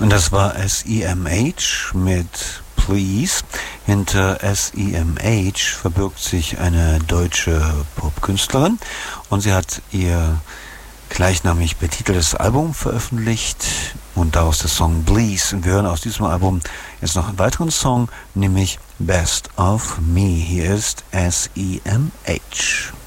Und das war SEMH mit Please. Hinter SEMH verbirgt sich eine deutsche Popkünstlerin und sie hat ihr gleichnamig betiteltes Album veröffentlicht und daraus der Song Please. Und wir hören aus diesem Album jetzt noch einen weiteren Song, nämlich Best of Me. Hier ist SEMH.